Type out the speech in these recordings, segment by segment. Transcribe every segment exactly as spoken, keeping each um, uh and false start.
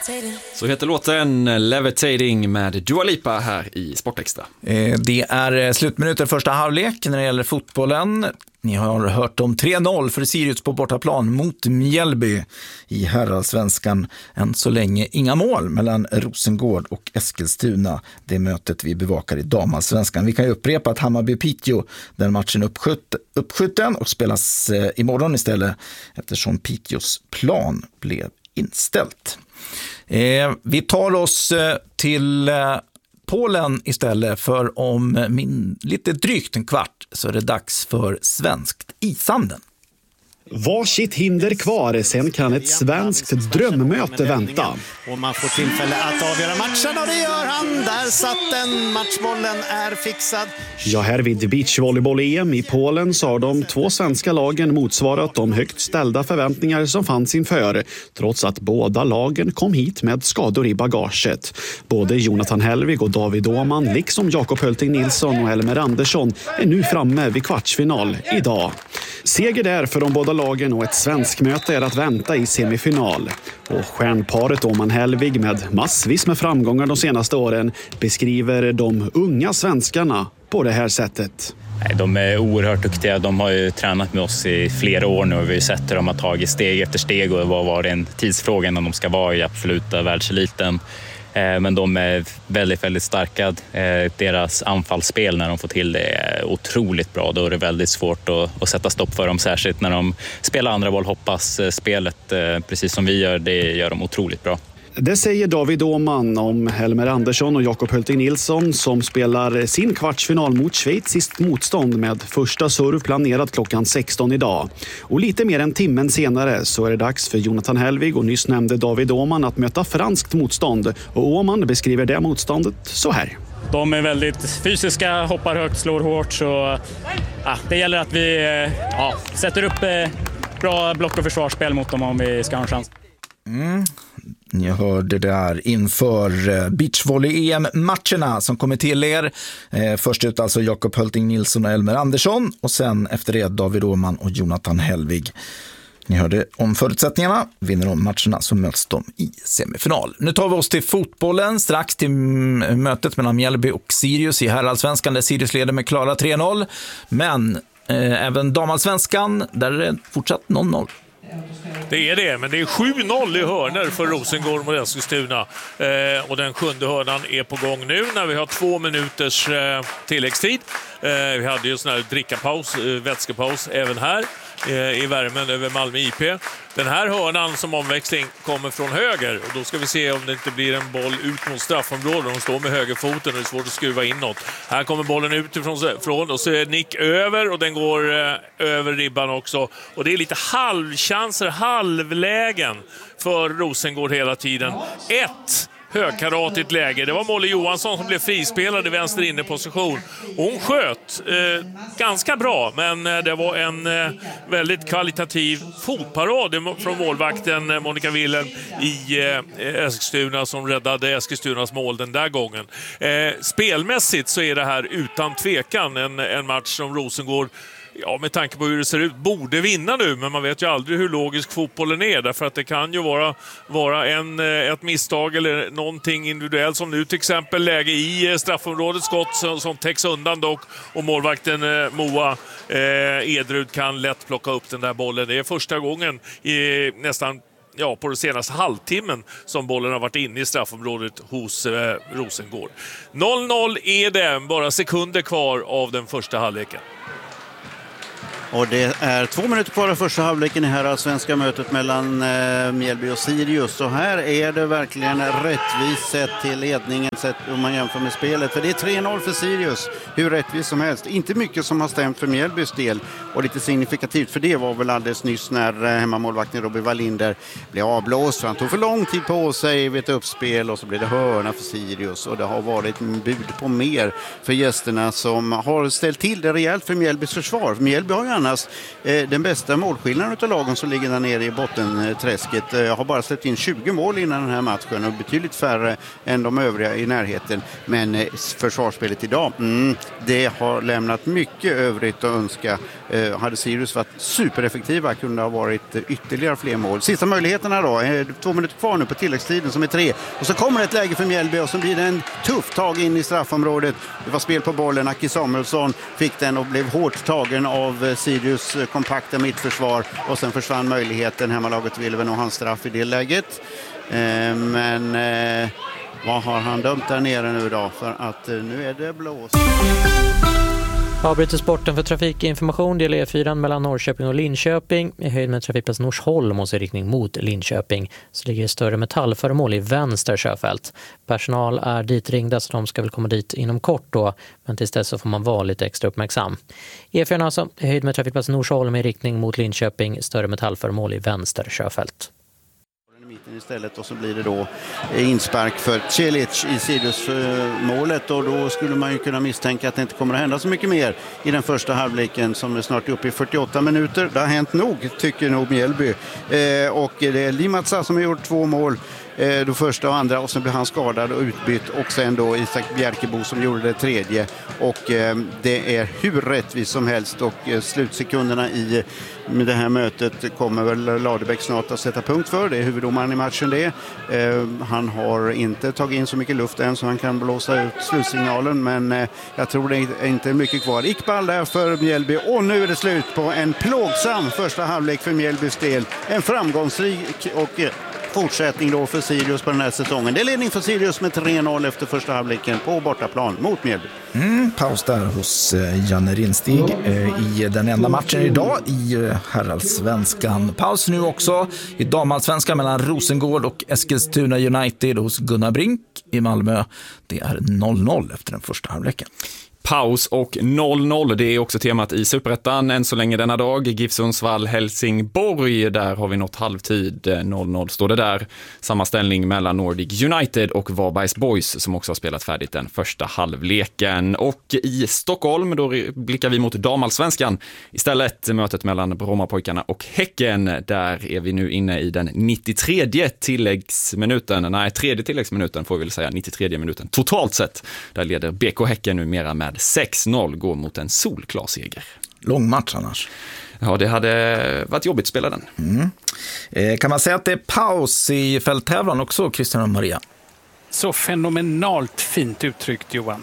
Så heter låten Levitating med Dua Lipa här i Sportextra. Eh, det är slutminuter första halvlek när det gäller fotbollen. Ni har hört om tre noll för Sirius på bortaplan mot Mjällby i herrallsvenskan. Än så länge inga mål mellan Rosengård och Eskilstuna. Det mötet vi bevakar i damallsvenskan. Vi kan ju upprepa att Hammarby-Piteå, den matchen uppskjut, uppskjuten och spelas eh, imorgon istället eftersom Piteås plan blev inställt. Eh, vi tar oss eh, till eh, Polen istället, för om min, lite drygt en kvart så är det dags för svenskt ishanden. Varsitt hinder kvar, sen kan ett svenskt drömmöte vänta. Och man får tillfälle att avgöra matchen och det gör han. Där satt den, matchbollen är fixad. Ja, här vid beachvolleyboll-E M i Polen så har de två svenska lagen motsvarat de högt ställda förväntningar som fanns inför. Trots att båda lagen kom hit med skador i bagaget. Både Jonathan Hellvig och David Åhman, liksom Jakob Hölting Nilsson och Elmer Andersson, är nu framme vid kvartsfinal idag. Seger där för de båda lagen och ett svensk möte är att vänta i semifinal. Och stjärnparet Åhman Hellvig med massvis med framgångar de senaste åren beskriver de unga svenskarna på det här sättet. De är oerhört duktiga. De har ju tränat med oss i flera år nu och vi har sett hur de har tagit steg efter steg och vad var det en tidsfråga när de ska vara i absoluta världseliten. Men de är väldigt, väldigt starka. Deras anfallsspel när de får till det är otroligt bra. Då är det väldigt svårt att, att sätta stopp för dem, särskilt när de spelar andra boll. Hoppas spelet, precis som vi gör, det gör de otroligt bra. Det säger David Åhman om Helmer Andersson och Jakob Hölting Nilsson som spelar sin kvartsfinal mot schweiziskt motstånd med första serv planerad klockan sexton idag. Och lite mer än timmen senare så är det dags för Jonathan Hellvig och nyss nämnde David Åhman att möta franskt motstånd. Och Åhman beskriver det motståndet så här. De är väldigt fysiska, hoppar högt, slår hårt, så ja, det gäller att vi ja, sätter upp bra block- och försvarsspel mot dem om vi ska ha en chans. Mm. Ni hörde där inför beachvolley-E M-matcherna som kommer till er. Eh, först ut alltså Jakob Hölting Nilsson och Elmer Andersson och sen efter det David Åhman och Jonathan Hellvig. Ni hörde om förutsättningarna. Vinner de matcherna så möts de i semifinal. Nu tar vi oss till fotbollen, strax till mötet mellan Mjällby och Sirius i herrallsvenskan där Sirius leder med klara tre noll. Men eh, även damallsvenskan där är det fortsatt noll noll. Det är det, men det är sju noll i hörnor för Rosengård mot Eskilstuna. Eh, och den sjunde hörnan är på gång nu när vi har två minuters eh, tilläggstid. Eh, vi hade ju sån här drickapaus, eh, vätskepaus även här eh, i värmen över Malmö I P. Den här hörnan som omväxling kommer från höger och då ska vi se om det inte blir en boll ut mot straffområdet. De står med högerfoten och det är svårt att skruva inåt. Här kommer bollen utifrån och så är Nick över och den går eh, över ribban också. Och det är lite halvchanser, halvlägen för Rosengård hela tiden. Ett högkaratigt läge. Det var Molly Johansson som blev frispelad i vänster inneposition. Hon sköt eh, ganska bra, men eh, det var en eh, väldigt kvalitativ fotparad från målvakten eh, Monica Wilhelm i eh, Eskilstuna som räddade Eskilstunas mål den där gången. Eh, spelmässigt så är det här utan tvekan en, en match som Rosengård, ja, med tanke på hur det ser ut, borde vinna nu, men man vet ju aldrig hur logisk fotbollen är, därför att det kan ju vara, vara en, ett misstag eller någonting individuellt, som nu till exempel läge i straffområdet, skott som, som täcks undan dock, och målvakten eh, Moa eh, Edrud kan lätt plocka upp den där bollen. Det är första gången i nästan ja, på den senaste halvtimmen som bollen har varit inne i straffområdet hos eh, Rosengård. noll noll är det, bara sekunder kvar av den första halvleken. Och det är två minuter kvar av första halvleken i här svenska mötet mellan eh, Mjällby och Sirius. Så här är det verkligen rättvist sett till ledningen sett om man jämför med spelet. För det är tre noll för Sirius, hur rättvist som helst. Inte mycket som har stämt för Mjällbys del. Och lite signifikativt för det var väl alldeles nyss när eh, hemmamålvakten Robin Wallinder blev avblåst. Han tog för lång tid på sig vid ett uppspel och så blev det hörna för Sirius. Och det har varit en bud på mer för gästerna som har ställt till det rejält för Mjällbys försvar. Mjällby har ju annars eh, den bästa målskillnaden av lagen som ligger där nere i bottenträsket. Eh, har bara släppt in tjugo mål innan den här matchen och betydligt färre än de övriga i närheten. Men eh, försvarsspelet idag, mm, det har lämnat mycket övrigt att önska. Eh, hade Sirius varit supereffektiva kunde ha varit eh, ytterligare fler mål. Sista möjligheterna då, eh, två minuter kvar nu på tilläggstiden som är tre. Och så kommer ett läge för Mjällby och så blir det en tuff tag in i straffområdet. Det var spel på bollen, Aki Samuelsson fick den och blev hårt tagen av eh, Sirius eh, kompakta mittförsvar och sen försvann möjligheten. Hemmalaget ville väl nog hans straff i det läget. Eh, men eh, vad har han dömt där nere nu då? För att eh, nu är det blås. Avbryter sporten för trafikinformation. Del E fyra mellan Norrköping och Linköping. I höjd med trafikplats Norsholm och i riktning mot Linköping så ligger större metallföremål i vänster körfält. Personal är ditringda så de ska väl komma dit inom kort då. Men tills dess så får man vara lite extra uppmärksam. E fyra alltså i höjd med trafikplats Norsholm i riktning mot Linköping. Större metallföremål i vänster körfält. Istället och så blir det då inspark för Celic i Sirius-målet och då skulle man ju kunna misstänka att det inte kommer att hända så mycket mer i den första halvleken som är snart uppe i fyrtioåtta minuter. Det har hänt nog, tycker nog Mjällby. Eh, och det är Limatsa som har gjort två mål. Eh, då första och andra och sen blev han skadad och utbytt och sen då Isak Bjerkebo som gjorde det tredje och eh, det är hur rättvist som helst och eh, slutsekunderna i med det här mötet kommer väl Ladebäck snart att sätta punkt för. Det är huvuddomaren i matchen det. Eh, han har inte tagit in så mycket luft än så han kan blåsa ut slutsignalen men eh, jag tror det är inte mycket kvar. Iqbal där för Mjällby och nu är det slut på en plågsam första halvlek för Mjällbys del. En framgångsrik och eh, fortsättning då för Sirius på den här säsongen. Det är ledning för Sirius med tre noll efter första halvleken på bortaplan mot Mjällby. Mm, paus där hos eh, Janne Rinstig eh, i den enda matchen idag i eh, herrallsvenskan. Paus nu också i damallsvenskan mellan Rosengård och Eskilstuna United hos Gunnar Brink i Malmö. Det är noll noll efter den första halvleken. Paus och noll noll, det är också temat i Superettan än så länge denna dag. GIF Sundsvall Helsingborg, där har vi nått halvtid. noll noll står det där. Samma ställning mellan Nordic United och Varbergs Boys som också har spelat färdigt den första halvleken. Och i Stockholm då blickar vi mot damallsvenskan. Istället mötet mellan Brommapojkarna och Häcken. Där är vi nu inne i den nittiotredje tilläggsminuten. Nej, tredje tilläggsminuten får vi väl säga. nittiotredje minuten totalt sett. Där leder B K Häcken numera med sex noll, går mot en solklar seger. Lång match annars. Ja, det hade varit jobbigt att spela den. Mm. Eh, kan man säga att det är paus i fälttävlan också, Christian och Maria? Så fenomenalt fint uttryckt, Johan.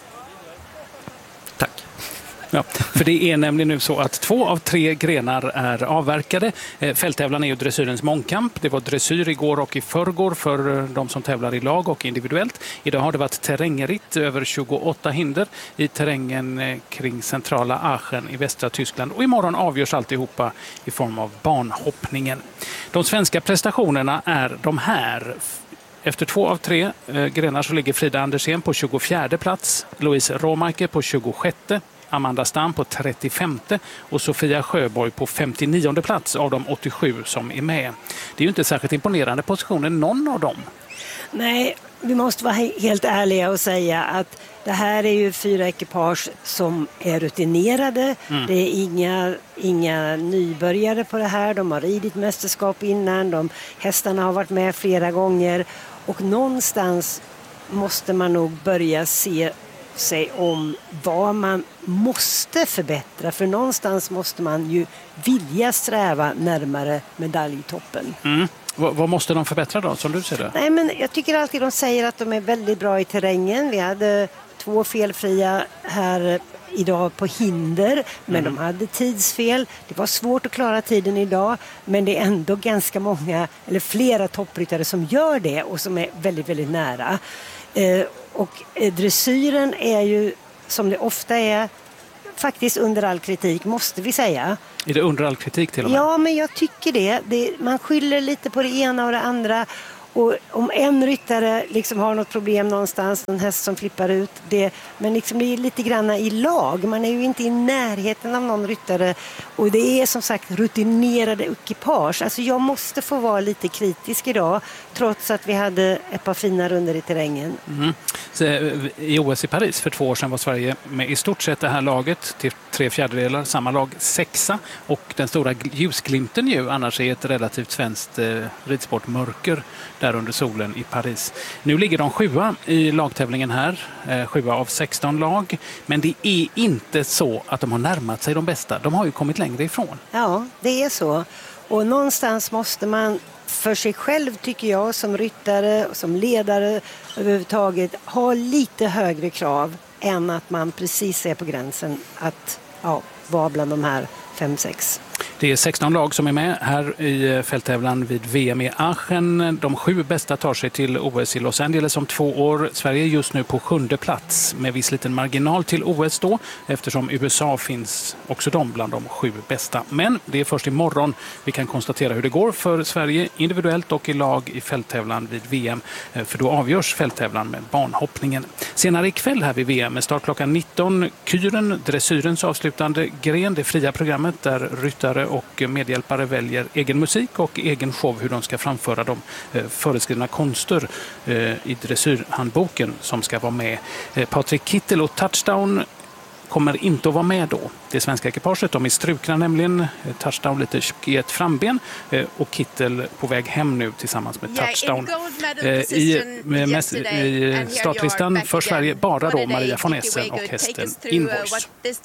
Tack. Ja, för det är nämligen nu så att två av tre grenar är avverkade. Fälttävlan är ju dressyrens mångkamp. Det var dressyr igår och i förrgår för de som tävlar i lag och individuellt. Idag har det varit terrängritt över tjugoåtta hinder i terrängen kring centrala Aachen i västra Tyskland. Och imorgon avgörs alltihopa i form av banhoppningen. De svenska prestationerna är de här. Efter två av tre eh, grenar så ligger Frida Andersén på tjugofjärde plats, Louise Råmarke på tjugosjätte, Amanda Stam på trettiofemte och Sofia Sjöborg på femtionionde plats av de åttiosju som är med. Det är ju inte särskilt imponerande positioner någon av dem. Nej, vi måste vara helt ärliga och säga att det här är ju fyra ekipage som är rutinerade. Mm. Det är inga, inga nybörjare på det här. De har ridit mästerskap innan. De, hästarna har varit med flera gånger. Och någonstans måste man nog börja se sig om vad man måste förbättra. För någonstans måste man ju vilja sträva närmare medaljtoppen. Mm. V- vad måste de förbättra då, som du ser det? Nej, men jag tycker alltid de säger att de är väldigt bra i terrängen. Vi hade två felfria här idag på hinder, men mm. de hade tidsfel. Det var svårt att klara tiden idag, men det är ändå ganska många, eller flera toppryttare som gör det och som är väldigt, väldigt nära. Eh, och eh, dressyren är ju, som det ofta är, faktiskt under all kritik, måste vi säga. Är det under all kritik till och med? Ja, men jag tycker det. det man skyller lite på det ena och det andra. Och om en ryttare liksom har något problem någonstans, en häst som flippar ut, det, men liksom det är lite grann i lag. Man är ju inte i närheten av någon ryttare och det är som sagt rutinerade ekipage. Alltså jag måste få vara lite kritisk idag trots att vi hade ett par fina runder i terrängen. Mm. Så, i O S i Paris för två år sedan var Sverige med i stort sett det här laget till tre fjärdedelar, samma lag sexa och den stora ljusglimten ju annars är ett relativt svenskt eh, ridsportmörker där under solen i Paris. Nu ligger de sjua i lagtävlingen här, eh, sjua av sexton lag, men det är inte så att de har närmat sig de bästa. De har ju kommit längre ifrån. Ja, det är så. Och någonstans måste man för sig själv, tycker jag, som ryttare och som ledare överhuvudtaget ha lite högre krav än att man precis är på gränsen att ja, vara bland de här fem sex. Det är sexton lag som är med här i fälttävlan vid V M i Aachen. De sju bästa tar sig till O S i Los Angeles om två år. Sverige är just nu på sjunde plats med viss liten marginal till O S då, eftersom U S A finns också de bland de sju bästa. Men det är först imorgon vi kan konstatera hur det går för Sverige individuellt och i lag i fälttävlan vid V M, för då avgörs fälttävlan med banhoppningen. Senare ikväll här vid V M med start klockan nitton, Kyren, dressyrens avslutande gren, det fria programmet där ryttare och medhjälpare väljer egen musik och egen show hur de ska framföra de eh, föreskrivna konster eh, i dressyrhandboken som ska vara med. Eh, Patrik Kittel och Touchdown kommer inte att vara med då. Det svenska ekipaget, de är strukna nämligen. Touchdown lite i ett framben och Kittel på väg hem nu tillsammans med Touchdown. I, med, i startlistan för Sverige bara då Maria von Essen och hästen Invoice.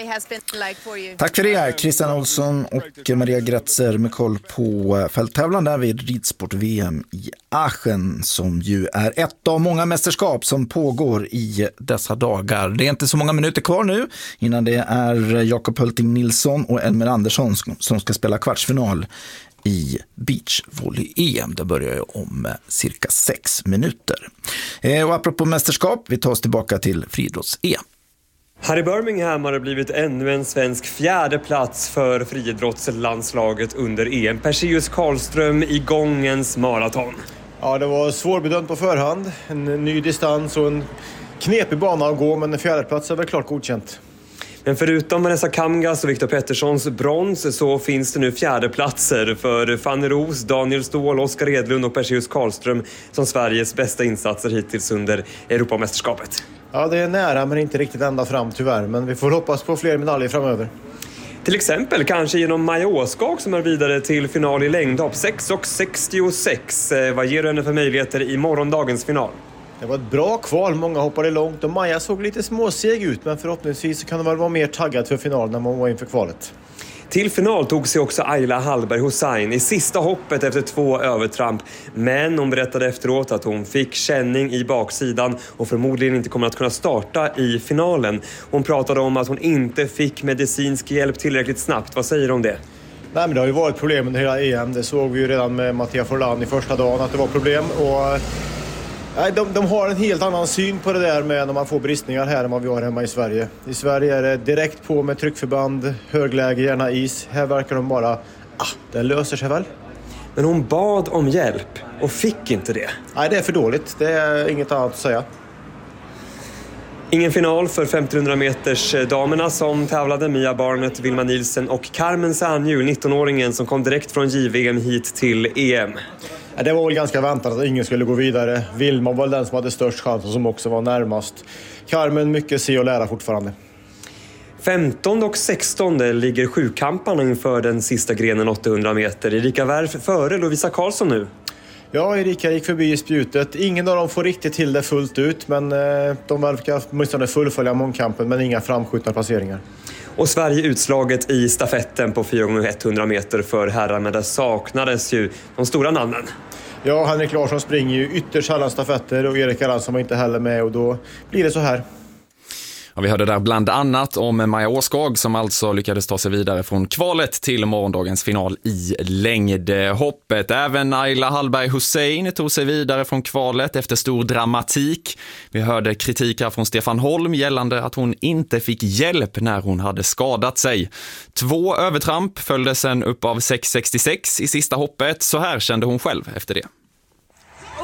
Tack för det, Christian Olsson och Maria Gretzer med koll på fälttävlan där vid ridsport-V M i Aachen som ju är ett av många mästerskap som pågår i dessa dagar. Det är inte så många minuter kvar nu innan det är Jakob Hulting Nilsson och Elmer Andersson som ska spela kvartsfinal i beachvolley-E M. Det börjar ju om cirka sex minuter. Och apropå mästerskap, vi tar oss tillbaka till friidrotts-E M. Här i Birmingham har det blivit ännu en svensk fjärde plats för friidrottslandslaget under E M. Perseus Karlström i gångens maraton. Ja, det var svårbedömt på förhand. En ny distans och en knepig bana att gå, men en fjärde plats är väl klart godkänt. Men förutom Vanessa Kamgas och Viktor Petterssons brons så finns det nu fjärde platser för Fanny Roos, Daniel Ståhl, Oskar Edlund och Perseus Karlström som Sveriges bästa insatser hittills under Europamästerskapet. Ja, det är nära men inte riktigt ända fram tyvärr, men vi får hoppas på fler medaljer framöver. Till exempel kanske genom Maja Åskag som är vidare till final i längdhopp sex och sextiosex. Vad ger du henne för möjligheter i morgondagens final? Det var ett bra kval, många hoppade långt och Maja såg lite småseg ut, men förhoppningsvis kan hon väl vara mer taggad för finalen när man var inför kvalet. Till final tog sig också Ayla Hallberg Hussein i sista hoppet efter två övertramp. Men hon berättade efteråt att hon fick känning i baksidan och förmodligen inte kommer att kunna starta i finalen. Hon pratade om att hon inte fick medicinsk hjälp tillräckligt snabbt. Vad säger du om det? Nej, men det har ju varit problem under hela E M. Det såg vi ju redan med Mattia Forlan i första dagen att det var problem. Och nej, de, de har en helt annan syn på det där med när man får bristningar här än vad vi har hemma i Sverige. I Sverige är det direkt på med tryckförband, högläge, gärna is. Här verkar de bara, ah, det löser sig väl. Men hon bad om hjälp och fick inte det. Nej, det är för dåligt. Det är inget annat att säga. Ingen final för femtonhundra meters damerna som tävlade. Mia Barnett, Vilma Nielsen och Carmen Sanju, nittonåringen som kom direkt från J V M hit till E M. Ja, det var väl ganska väntat att ingen skulle gå vidare. Vilma var den som hade störst chans och som också var närmast. Carmen, mycket se och lära fortfarande. femtonde och sextonde ligger sjukamparna inför den sista grenen åttahundra meter. Erika Wärf före Lovisa Karlsson nu. Ja, Erika gick förbi i spjutet. Ingen av dem får riktigt till det fullt ut, men eh, de verkar åtminstone fullfölja mångkampen, men inga framskjutna placeringar. Och Sverige utslaget i stafetten på fyra gånger etthundra meter för herrar, men där saknades ju de stora namnen. Ja, Henrik Larsson springer ju ytterst sällan stafetter och Erik Aransson var inte heller med och då blir det så här. Ja, vi hörde där bland annat om Maja Åskag som alltså lyckades ta sig vidare från kvalet till morgondagens final i längdhoppet. Även Ayla Hallberg Hussein tog sig vidare från kvalet efter stor dramatik. Vi hörde kritik här från Stefan Holm gällande att hon inte fick hjälp när hon hade skadat sig. Två övertramp följde sen upp av sex sextiosex i sista hoppet. Så här kände hon själv efter det.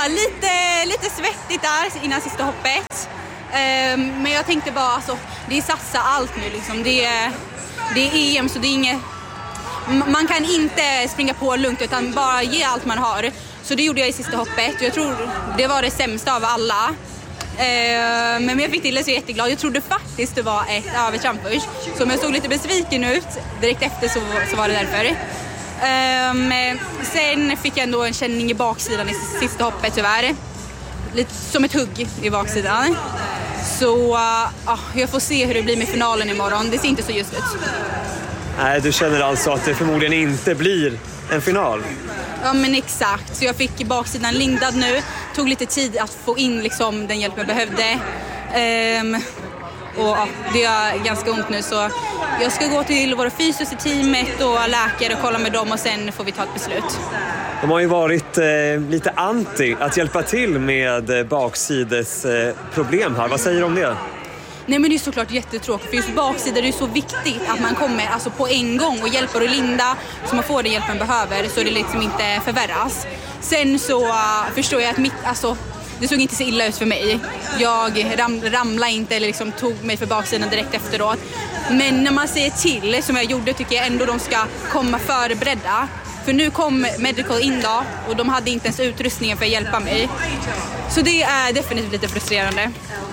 Ja, lite, lite svettigt där innan sista hoppet. Um, men jag tänkte bara, alltså, det är satsa allt nu liksom. Det är, det är E M så det är inget... Man kan inte springa på lugnt utan bara ge allt man har. Så det gjorde jag i sista hoppet. Jag tror det var det sämsta av alla. Uh, men jag fick till det så jätteglad. Jag trodde faktiskt det var ett övertramp först. Så om jag såg lite besviken ut direkt efter så, så var det därför. Um, sen fick jag ändå en känning i baksidan i sista hoppet tyvärr. Lite som ett hugg i baksidan. Så uh, jag får se hur det blir med finalen imorgon. Det ser inte så just ut. Nej, du känner alltså att det förmodligen inte blir en final? Ja, men exakt. Så jag fick baksidan lindad nu. Tog lite tid att få in liksom, den hjälp jag behövde. Um, och ja, det är ganska ont nu så jag ska gå till våra fysio i teamet och läkare och kolla med dem och sen får vi ta ett beslut. De har ju varit eh, lite anti att hjälpa till med eh, baksides eh, problem här. Vad säger du om det? Nej, men det är såklart jättetråkigt för just baksida är det så viktigt att man kommer alltså, på en gång och hjälper och linda så man får den hjälp man behöver så det liksom inte förvärras. Sen så uh, förstår jag att mitt, alltså, det såg inte så illa ut för mig. Jag ram, ramlade inte eller liksom tog mig för baksidan direkt efteråt. Men när man säger till som jag gjorde tycker jag ändå de ska komma förberedda. För nu kom Medical in då och de hade inte ens utrustningen för att hjälpa mig. Så det är definitivt lite frustrerande.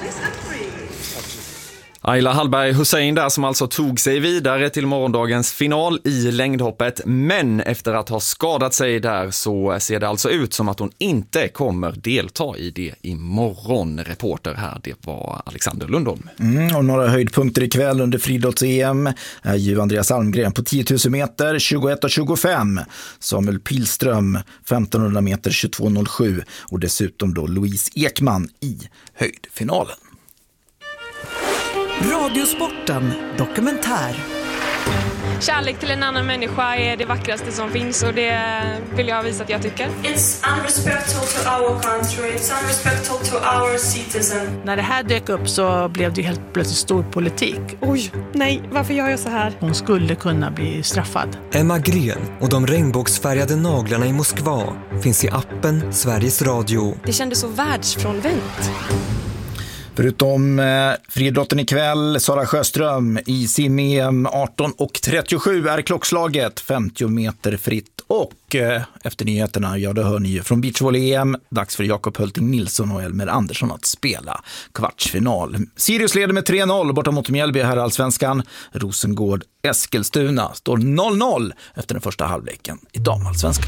Ayla Hallberg Hussein där som alltså tog sig vidare till morgondagens final i längdhoppet. Men efter att ha skadat sig där så ser det alltså ut som att hon inte kommer delta i det imorgon. Reporter här, det var Alexander Lundholm. Mm, och några höjdpunkter ikväll under friidrotts-E M är ju Andreas Almgren på tio tusen meter, tjugoett och tjugofem. Samuel Pilström, femtonhundra meter, tjugotvå noll sju. Och dessutom då Louise Ekman i höjdfinalen. Radiosporten dokumentär. Kärlek till en annan människa är det vackraste som finns och det vill jag visa att jag tycker. It's unrespectful to our country, it's unrespectful to our citizen. När det här dök upp så blev det helt plötsligt stor politik. Oj, nej, varför gör jag så här? Hon skulle kunna bli straffad. Emma Gren och de regnbågsfärgade naglarna i Moskva finns i appen Sveriges Radio. Det kändes så världsfrånvänt. Förutom eh, friidrotten ikväll, Sara Sjöström i sim-E M arton och trettiosju är klockslaget femtio meter fritt. Och eh, efter nyheterna, ja då hör ni ju från beachvolley-E M, dags för Jakob Hölting Nilsson och Elmer Andersson att spela kvartsfinal. Sirius leder med tre noll borta mot Mjällby här i Allsvenskan. Rosengård Eskilstuna står noll noll efter den första halvleken i damallsvenskan.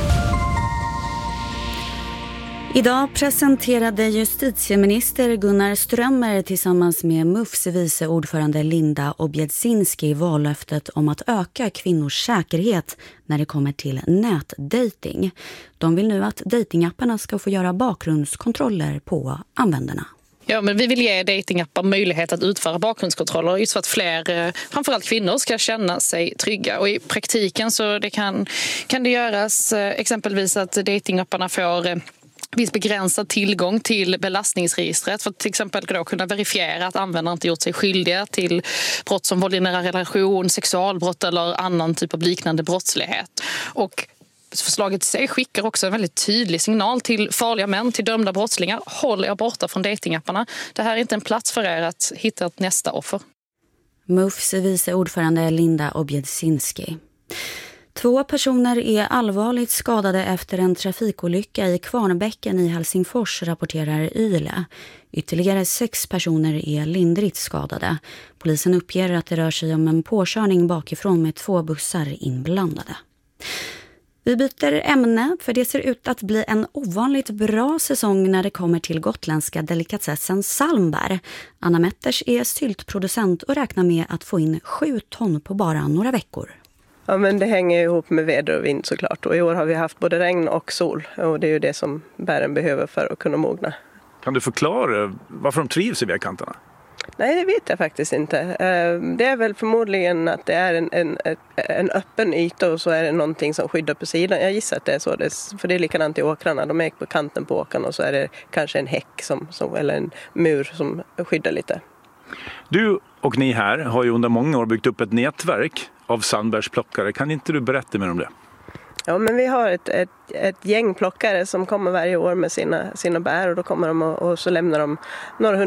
Idag presenterade justitieminister Gunnar Strömmer tillsammans med M U Fs vice ordförande Linda Objedzinski vallöftet om att öka kvinnors säkerhet när det kommer till nätdating. De vill nu att datingapparna ska få göra bakgrundskontroller på användarna. Ja, men vi vill ge datingappar möjlighet att utföra bakgrundskontroller just för att fler, framförallt kvinnor, ska känna sig trygga. Och i praktiken så det kan, kan det göras exempelvis att datingapparna får viss begränsad tillgång till belastningsregistret för att till exempel då kunna verifiera att användaren inte gjort sig skyldiga till brott som våld i nära relation, sexualbrott eller annan typ av liknande brottslighet. Och förslaget i sig skickar också en väldigt tydlig signal till farliga män, till dömda brottslingar. Håll er borta från datingapparna. Det här är inte en plats för er att hitta ett nästa offer. M U Fs vice ordförande Linda Objedzinski. Två personer är allvarligt skadade efter en trafikolycka i Kvarnbäcken i Helsingfors, rapporterar Yle. Ytterligare sex personer är lindrigt skadade. Polisen uppger att det rör sig om en påkörning bakifrån med två bussar inblandade. Vi byter ämne för det ser ut att bli en ovanligt bra säsong när det kommer till gotländska delikatessen salmbär. Anna Metters är syltproducent och räknar med att få in sju ton på bara några veckor. Ja, men det hänger ihop med väder och vind såklart. Och i år har vi haft både regn och sol. Och det är ju det som bären behöver för att kunna mogna. Kan du förklara varför de trivs i vägkanterna? Nej, det vet jag faktiskt inte. Det är väl förmodligen att det är en, en, en öppen yta och så är det någonting som skyddar på sidan. Jag gissar att det är så. För det är likadant i åkrarna. De är på kanten på åkern och så är det kanske en häck som, som, eller en mur som skyddar lite. Du och ni här har ju under många år byggt upp ett nätverk av sandbärsplockare. Kan inte du berätta mer om det? Ja, men vi har ett, ett, ett gäng plockare som kommer varje år med sina, sina bär och då kommer de och, och så lämnar de några